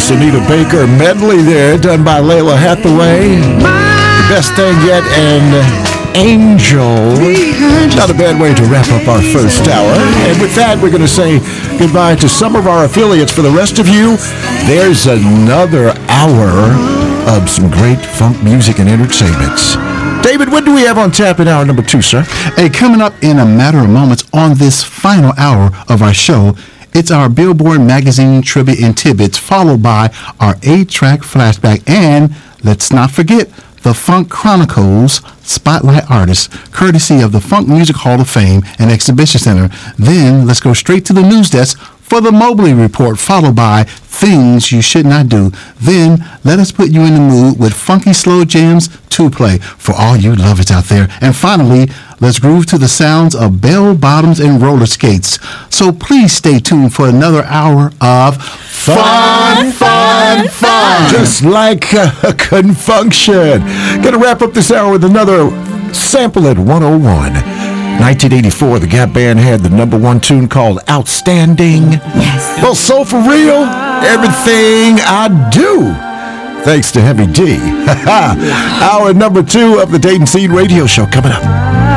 Bruce, Anita Baker medley there, done by Layla Hathaway. The Best Thing Yet and Angel. Not a bad way to wrap up our first hour. And with that, we're going to say goodbye to some of our affiliates. For the rest of you, there's another hour of some great funk music and entertainment. David, what do we have on tap in hour number 2, sir? Hey, coming up in a matter of moments on this final hour of our show, it's our Billboard Magazine Trivia and Tidbits, followed by our 8-track flashback, and let's not forget the Funk Chronicles Spotlight Artists, courtesy of the Funk Music Hall of Fame and Exhibition Center. Then let's go straight to the news desk for the Mobley Report, followed by Things You Should Not Do. Then let us put you in the mood with funky slow jams to play for all you lovers out there. And finally, let's groove to the sounds of bell bottoms and roller skates. So please stay tuned for another hour of fun. Just like a confunction. Gonna wrap up this hour with another sample at 101. 1984, the Gap Band had the number 1 tune called Outstanding. Yes. Well, so for real, everything I do, thanks to Heavy D. Hour number 2 of the Dayton Scene Radio Show coming up.